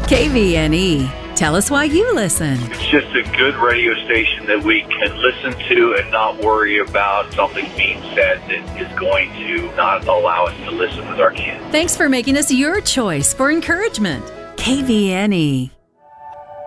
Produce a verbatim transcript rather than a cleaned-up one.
K V N E. Tell us why you listen. It's just a good radio station that we can listen to and not worry about something being said that is going to not allow us to listen with our kids. Thanks for making us your choice for encouragement. K V N E.